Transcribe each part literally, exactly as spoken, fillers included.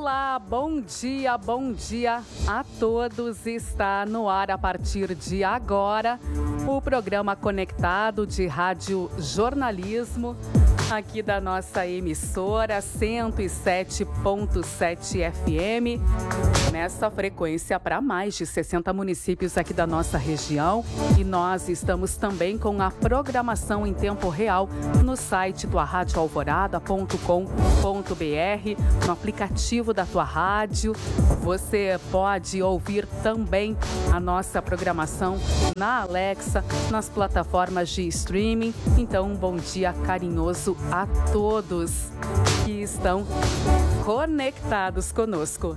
Olá, bom dia, bom dia a todos. Está no ar a partir de agora o programa Conectado de Rádio Jornalismo aqui da nossa emissora cento e sete ponto sete F M, nessa frequência para mais de sessenta municípios aqui da nossa região. E nós estamos também com a programação em tempo real no site do rádio alvorada ponto com ponto b r, no aplicativo da tua rádio. Você pode ouvir também a nossa programação na Alexa, nas plataformas de streaming. Então, um bom dia carinhoso a todos que estão conectados conosco.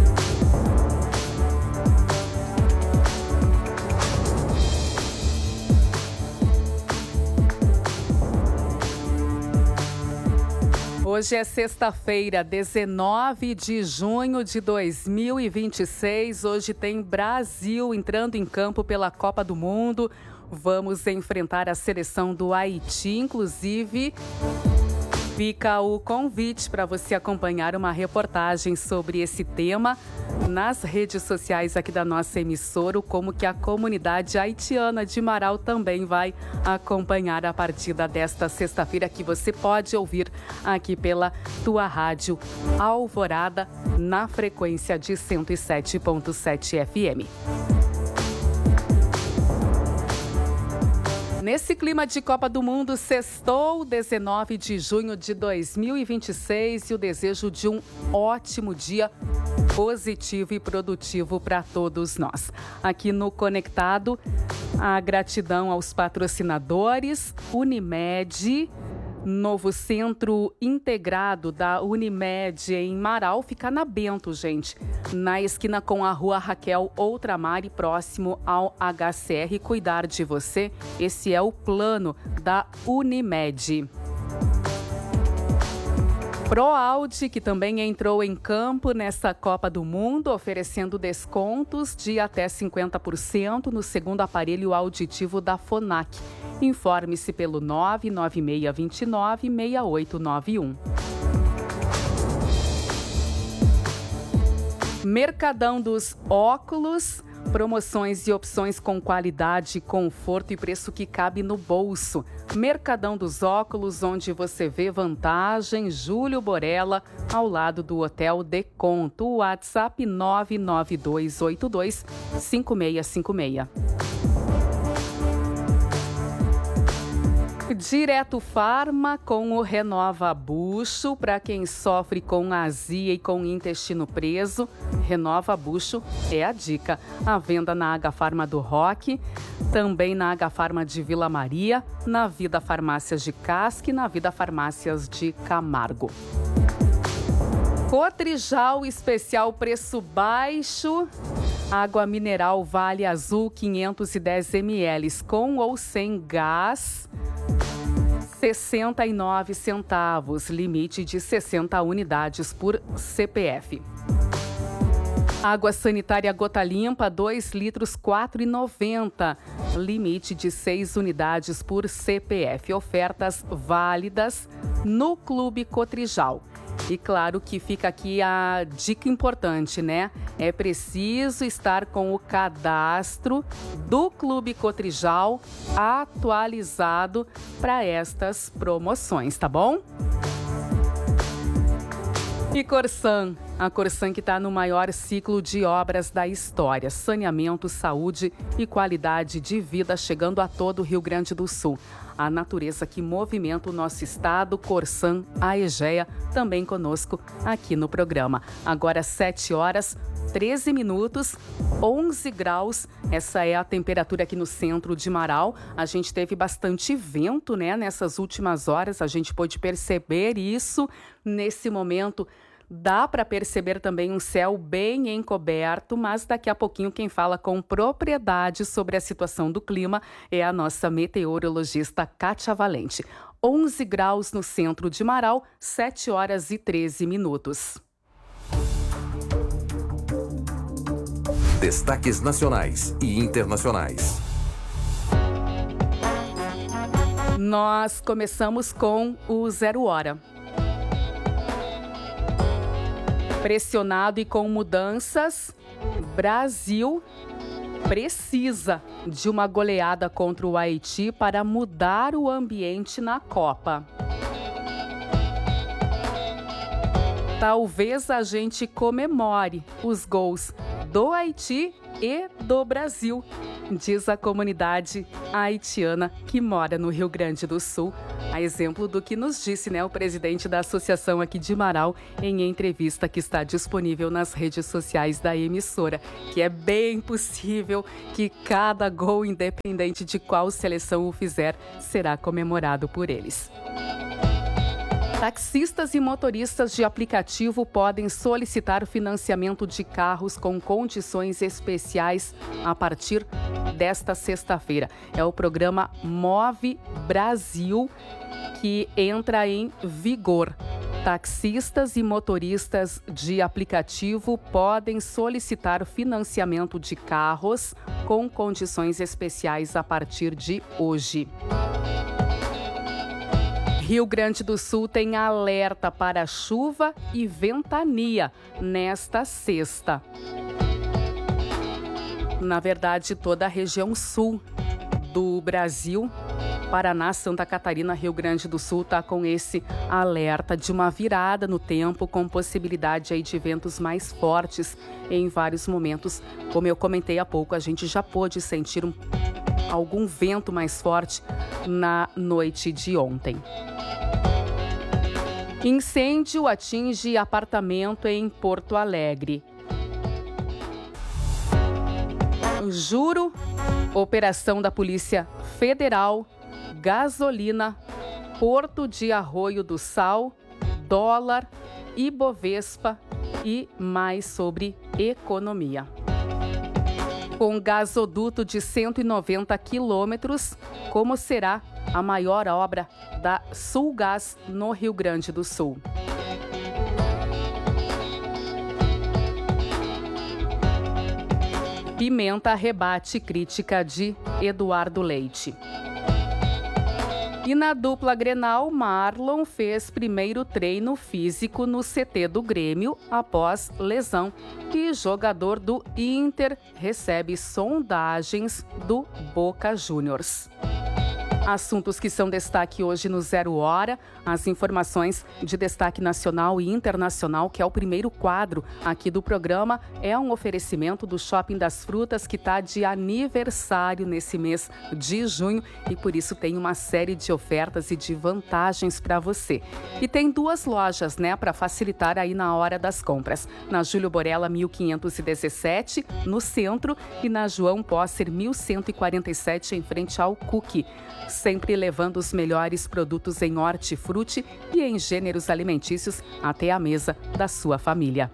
Hoje é sexta-feira, dezenove de junho de dois mil e vinte e seis. Hoje tem Brasil entrando em campo pela Copa do Mundo. Vamos enfrentar a seleção do Haiti, inclusive. Fica o convite para você acompanhar uma reportagem sobre esse tema nas redes sociais aqui da nossa emissora, como que a comunidade haitiana de Marau também vai acompanhar a partida desta sexta-feira, que você pode ouvir aqui pela tua rádio Alvorada, na frequência de cento e sete ponto sete F M. Nesse clima de Copa do Mundo, sextou, dezenove de junho de dois mil e vinte e seis, e o desejo de um ótimo dia positivo e produtivo para todos nós. Aqui no Conectado, a gratidão aos patrocinadores, Unimed. Novo centro integrado da Unimed em Marau, fica na Bento, gente, na esquina com a rua Raquel Outramar, próximo ao H C R. Cuidar de você, esse é o plano da Unimed. ProAude, que também entrou em campo nessa Copa do Mundo, oferecendo descontos de até cinquenta por cento no segundo aparelho auditivo da Fonac. Informe-se pelo nove nove seis dois nove, seis oito nove um. Mercadão dos Óculos, promoções e opções com qualidade, conforto e preço que cabe no bolso. Mercadão dos Óculos, onde você vê vantagem. Júlio Borella, ao lado do Hotel Deconto. WhatsApp nove nove dois oito dois cinco seis cinco seis. Direto Farma com o Renova Bucho, para quem sofre com azia e com intestino preso. Renova Bucho é a dica. A venda na H Farma do Roque, também na H Farma de Vila Maria, na Vida Farmácias de Casque e na Vida Farmácias de Camargo. Cotrijal especial preço baixo. Água mineral Vale Azul quinhentos e dez mililitros com ou sem gás, sessenta e nove centavos, limite de sessenta unidades por C P F. Água sanitária Gota Limpa, dois litros, quatro reais e noventa centavos, limite de seis unidades por C P F. Ofertas válidas no Clube Cotrijal. E claro que fica aqui a dica importante, né? É preciso estar com o cadastro do Clube Cotrijal atualizado para estas promoções, tá bom? E Corsan, a Corsan que está no maior ciclo de obras da história, saneamento, saúde e qualidade de vida, chegando a todo o Rio Grande do Sul. A natureza que movimenta o nosso estado, Corsan, a Egea, também conosco aqui no programa. Agora sete horas, treze minutos, onze graus, essa é a temperatura aqui no centro de Marau. A gente teve bastante vento, né, nessas últimas horas, a gente pôde perceber isso nesse momento. Dá para perceber também um céu bem encoberto, mas daqui a pouquinho quem fala com propriedade sobre a situação do clima é a nossa meteorologista Kátia Valente. onze graus no centro de Marau, sete horas e treze minutos. Destaques nacionais e internacionais. Nós começamos com o Zero Hora. Pressionado e com mudanças, Brasil precisa de uma goleada contra o Haiti para mudar o ambiente na Copa. Talvez a gente comemore os gols do Haiti e do Brasil, diz a comunidade haitiana que mora no Rio Grande do Sul. A exemplo do que nos disse, né, o presidente da associação aqui de Marau em entrevista que está disponível nas redes sociais da emissora, que é bem possível que cada gol, independente de qual seleção o fizer, será comemorado por eles. Taxistas e motoristas de aplicativo podem solicitar financiamento de carros com condições especiais a partir desta sexta-feira. É o programa Move Brasil que entra em vigor. Taxistas e motoristas de aplicativo podem solicitar financiamento de carros com condições especiais a partir de hoje. Rio Grande do Sul tem alerta para chuva e ventania nesta sexta. Na verdade, toda a região sul do Brasil, Paraná, Santa Catarina, Rio Grande do Sul, está com esse alerta de uma virada no tempo, com possibilidade aí de ventos mais fortes em vários momentos. Como eu comentei há pouco, a gente já pôde sentir um, algum vento mais forte na noite de ontem. Incêndio atinge apartamento em Porto Alegre. Juro, operação da Polícia Federal, gasolina, Porto de Arroio do Sal, dólar, Ibovespa e mais sobre economia. Com gasoduto de cento e noventa quilômetros, como será a maior obra da Sulgás no Rio Grande do Sul. Pimenta rebate crítica de Eduardo Leite. E na dupla Grenal, Marlon fez primeiro treino físico no C T do Grêmio após lesão. E jogador do Inter recebe sondagens do Boca Juniors. Assuntos que são destaque hoje no Zero Hora, as informações de destaque nacional e internacional, que é o primeiro quadro aqui do programa, é um oferecimento do Shopping das Frutas, que está de aniversário nesse mês de junho e por isso tem uma série de ofertas e de vantagens para você. E tem duas lojas, né, para facilitar aí na hora das compras. Na Júlio Borella, mil quinhentos e dezessete, no centro, e na João Posser, mil cento e quarenta e sete, em frente ao Cookie. Sempre levando os melhores produtos em hortifruti e em gêneros alimentícios até a mesa da sua família.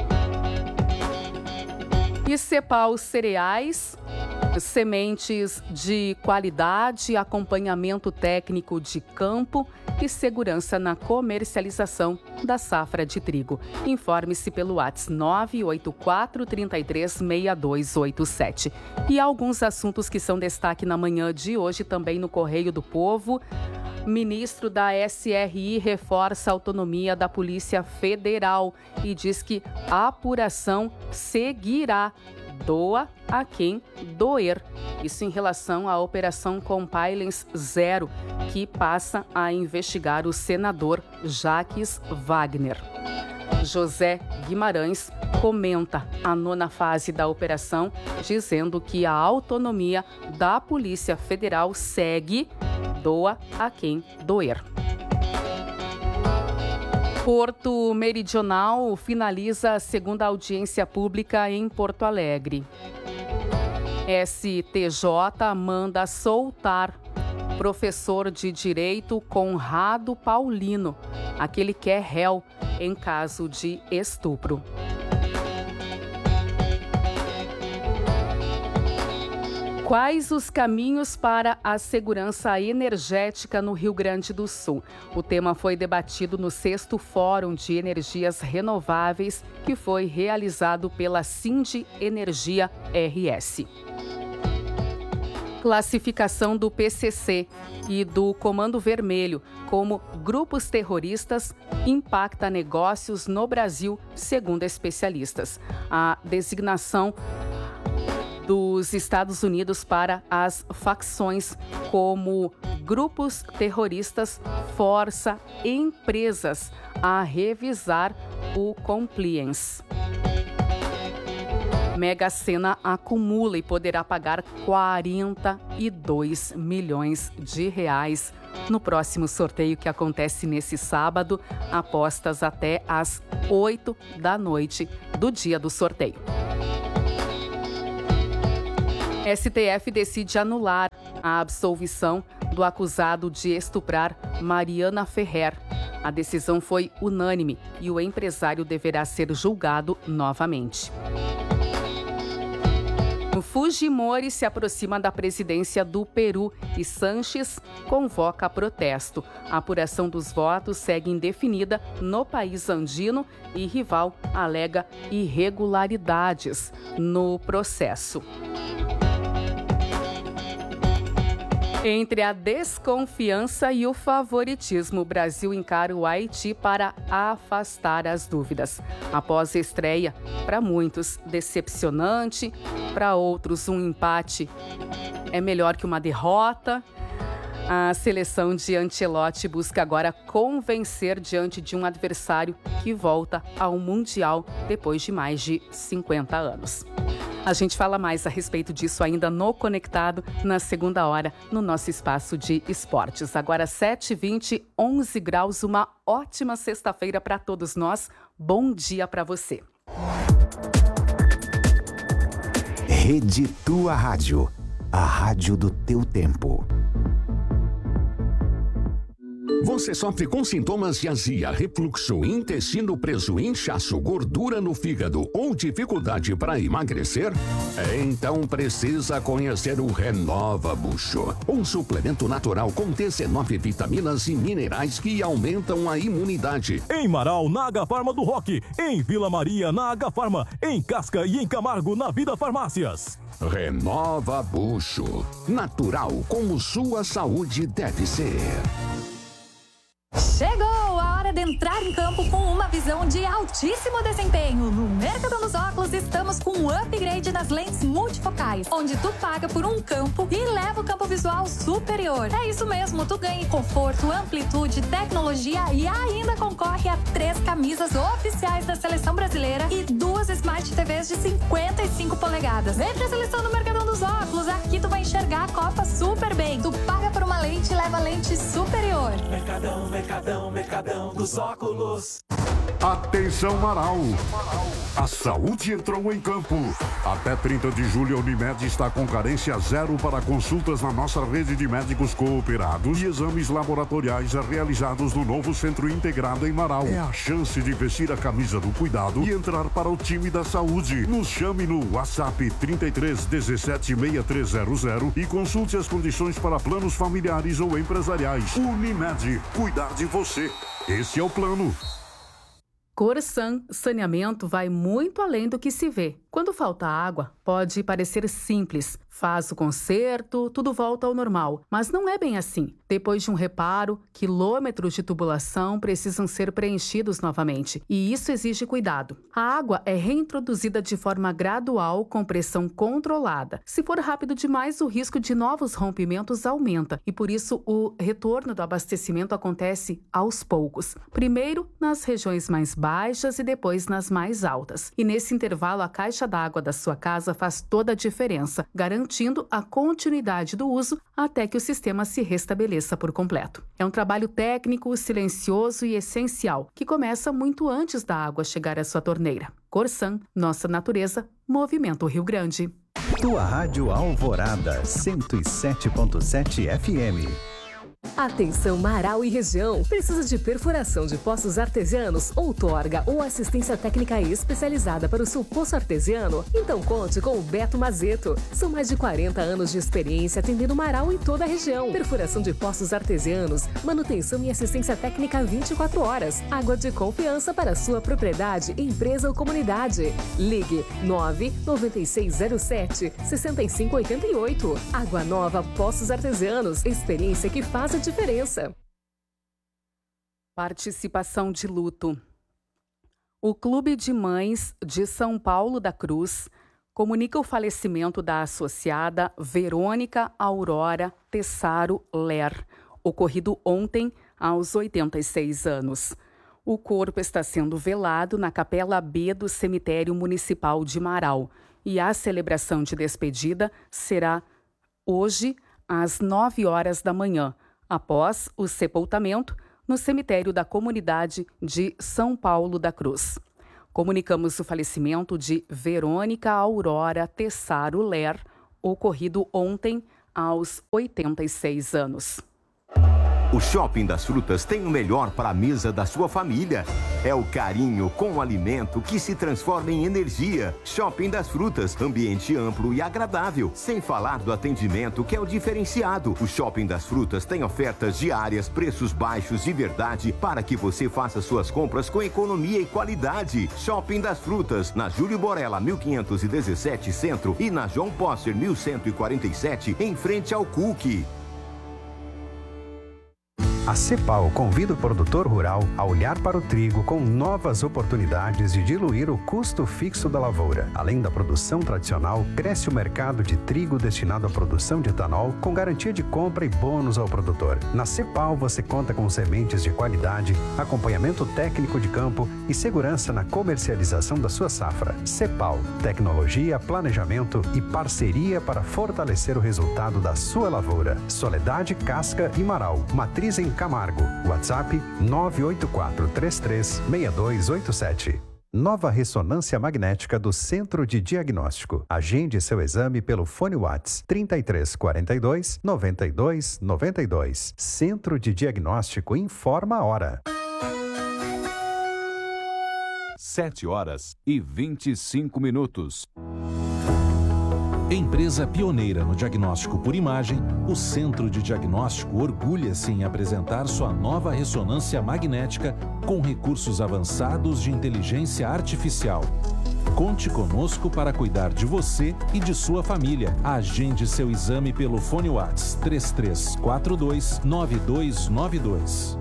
E Cepal Cereais, sementes de qualidade, acompanhamento técnico de campo e segurança na comercialização da safra de trigo. Informe-se pelo WhatsApp nove oito quatro, três três, seis dois oito sete. E alguns assuntos que são destaque na manhã de hoje também no Correio do Povo. Ministro da S R I reforça a autonomia da Polícia Federal e diz que a apuração seguirá. Doa a quem doer. Isso em relação à Operação Compliance Zero, que passa a investigar o senador Jacques Wagner. José Guimarães comenta a nona fase da operação, dizendo que a autonomia da Polícia Federal segue, doa a quem doer. Porto Meridional finaliza a segunda audiência pública em Porto Alegre. S T J manda soltar professor de Direito Conrado Paulino, aquele que é réu em caso de estupro. Quais os caminhos para a segurança energética no Rio Grande do Sul? O tema foi debatido no sexto Fórum de Energias Renováveis, que foi realizado pela Sindi Energia R S. Classificação do P C C e do Comando Vermelho como grupos terroristas impacta negócios no Brasil, segundo especialistas. A designação dos Estados Unidos para as facções como grupos terroristas força empresas a revisar o compliance. Mega Sena acumula e poderá pagar quarenta e dois milhões de reais no próximo sorteio que acontece nesse sábado, apostas até às oito da noite do dia do sorteio. S T F decide anular a absolvição do acusado de estuprar Mariana Ferrer. A decisão foi unânime e o empresário deverá ser julgado novamente. O Fujimori se aproxima da presidência do Peru e Sanches convoca protesto. A apuração dos votos segue indefinida no país andino e rival alega irregularidades no processo. Entre a desconfiança e o favoritismo, o Brasil encara o Haiti para afastar as dúvidas. Após a estreia, para muitos, decepcionante, para outros, um empate é melhor que uma derrota. A seleção de Ancelotti busca agora convencer diante de um adversário que volta ao Mundial depois de mais de cinquenta anos. A gente fala mais a respeito disso ainda no Conectado, na segunda hora, no nosso espaço de esportes. Agora sete e vinte, onze graus, uma ótima sexta-feira para todos nós. Bom dia para você. Rede Tua Rádio, a rádio do teu tempo. Você sofre com sintomas de azia, refluxo, intestino preso, inchaço, gordura no fígado ou dificuldade para emagrecer? Então precisa conhecer o Renova Bucho, um suplemento natural com dezenove vitaminas e minerais que aumentam a imunidade. Em Marau, na Agafarma do Roque. Em Vila Maria, na Agafarma. Em Casca e em Camargo, na Vida Farmácias. Renova Bucho, natural como sua saúde deve ser. Chegou a hora de entrar em campo com uma visão de altíssimo desempenho. No Mercadão dos Óculos estamos com um upgrade nas lentes multifocais, onde tu paga por um campo e leva o campo visual superior. É isso mesmo, tu ganha conforto, amplitude, tecnologia e ainda concorre a três camisas oficiais da Seleção Brasileira e duas Smart T Vs de cinquenta e cinco polegadas. Vem pra seleção do Mercadão dos Óculos, aqui tu vai enxergar a Copa super bem. Tu paga por uma lente e leva lente superior. Mercadão, Mercadão, Mercadão dos Óculos. Atenção, Marau! A saúde entrou em campo. Até trinta de julho, a Unimed está com carência zero para consultas na nossa rede de médicos cooperados e exames laboratoriais realizados no novo Centro Integrado em Marau. É a chance de vestir a camisa do cuidado e entrar para o time da saúde. Nos chame no WhatsApp trinta e três, dezessete, sessenta e três zero zero e consulte as condições para planos familiares ou empresariais. Unimed, cuidar de você. Esse é o plano. Corsan Saneamento vai muito além do que se vê. Quando falta água, pode parecer simples. Faz o conserto, tudo volta ao normal. Mas não é bem assim. Depois de um reparo, quilômetros de tubulação precisam ser preenchidos novamente. E isso exige cuidado. A água é reintroduzida de forma gradual, com pressão controlada. Se for rápido demais, o risco de novos rompimentos aumenta. E por isso, o retorno do abastecimento acontece aos poucos. Primeiro, nas regiões mais baixas e depois nas mais altas. E nesse intervalo, a caixa d'água da sua casa faz toda a diferença, garantindo a continuidade do uso até que o sistema se restabeleça por completo. É um trabalho técnico, silencioso e essencial, que começa muito antes da água chegar à sua torneira. Corsan, nossa natureza, Movimento Rio Grande. Tua Rádio Alvorada, cento e sete ponto sete F M. Atenção Marau e região. Precisa de perfuração de poços artesianos, outorga ou assistência técnica especializada para o seu poço artesiano? Então conte com o Beto Mazeto. São mais de quarenta anos de experiência atendendo Marau e toda a região. Perfuração de poços artesianos, manutenção e assistência técnica vinte e quatro horas. Água de confiança para a sua propriedade, empresa ou comunidade. Ligue nove nove seis zero sete seis cinco oito oito. Água Nova Poços Artesianos. Experiência que faz a diferença. Participação de luto. O Clube de Mães de São Paulo da Cruz comunica o falecimento da associada Verônica Aurora Tessaro Ler, ocorrido ontem aos oitenta e seis anos. O corpo está sendo velado na Capela B do Cemitério Municipal de Marau e a celebração de despedida será hoje às nove horas da manhã, após o sepultamento no cemitério da comunidade de São Paulo da Cruz. Comunicamos o falecimento de Verônica Aurora Tessaro Ler, ocorrido ontem aos oitenta e seis anos. O Shopping das Frutas tem o melhor para a mesa da sua família. É o carinho com o alimento que se transforma em energia. Shopping das Frutas, ambiente amplo e agradável. Sem falar do atendimento que é o diferenciado. O Shopping das Frutas tem ofertas diárias, preços baixos de verdade para que você faça suas compras com economia e qualidade. Shopping das Frutas, na Júlio Borella mil quinhentos e dezessete Centro e na João Posser mil cento e quarenta e sete em frente ao Cuque. A Cepal convida o produtor rural a olhar para o trigo com novas oportunidades de diluir o custo fixo da lavoura. Além da produção tradicional, cresce o mercado de trigo destinado à produção de etanol com garantia de compra e bônus ao produtor. Na Cepal você conta com sementes de qualidade, acompanhamento técnico de campo e segurança na comercialização da sua safra. Cepal, tecnologia, planejamento e parceria para fortalecer o resultado da sua lavoura. Soledade, Casca e Marau. Matriz em Camargo. WhatsApp nove oito quatro três três seis dois oito sete. Nova ressonância magnética do Centro de Diagnóstico. Agende seu exame pelo fone Whats trinta e três quarenta e dois noventa e dois noventa e dois. Centro de Diagnóstico informa a hora. sete horas e vinte e cinco minutos. Empresa pioneira no diagnóstico por imagem, o Centro de Diagnóstico orgulha-se em apresentar sua nova ressonância magnética com recursos avançados de inteligência artificial. Conte conosco para cuidar de você e de sua família. Agende seu exame pelo fone Whats três três quatro dois nove dois nove dois.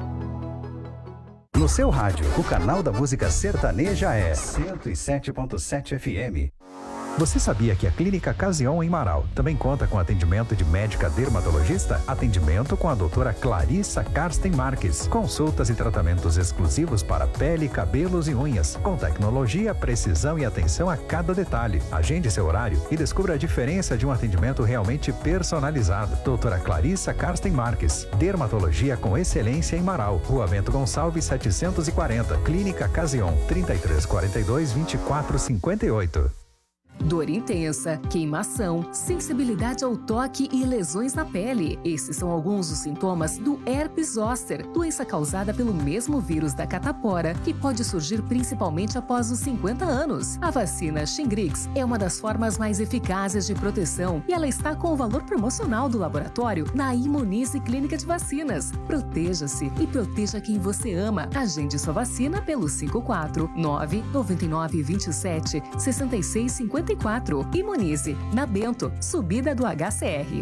No seu rádio, o canal da música sertaneja é cento e sete ponto sete F M. Você sabia que a Clínica Casion em Marau também conta com atendimento de médica dermatologista? Atendimento com a doutora Clarissa Karsten Marques. Consultas e tratamentos exclusivos para pele, cabelos e unhas. Com tecnologia, precisão e atenção a cada detalhe. Agende seu horário e descubra a diferença de um atendimento realmente personalizado. Doutora Clarissa Karsten Marques. Dermatologia com excelência em Marau. Rua Bento Gonçalves setecentos e quarenta. Clínica Casion. trinta e três quarenta e dois vinte e quatro cinquenta e oito. Dor intensa, queimação, sensibilidade ao toque e lesões na pele. Esses são alguns dos sintomas do herpes zoster, doença causada pelo mesmo vírus da catapora, que pode surgir principalmente após os cinquenta anos. A vacina Shingrix é uma das formas mais eficazes de proteção e ela está com o valor promocional do laboratório na Imunize Clínica de Vacinas. Proteja-se e proteja quem você ama. Agende sua vacina pelo cinco quatro nove nove nove dois sete seis seis cinco quatro. Imunize, na Bento, subida do H C R.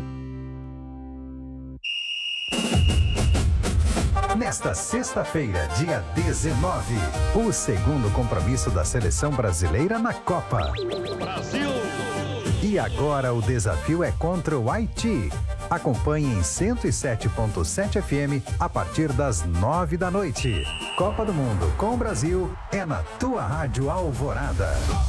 Nesta sexta-feira, dia dezenove, o segundo compromisso da seleção brasileira na Copa. Brasil! E agora o desafio é contra o Haiti. Acompanhe em cento e sete ponto sete F M a partir das nove da noite. Copa do Mundo com o Brasil é na tua Rádio Alvorada.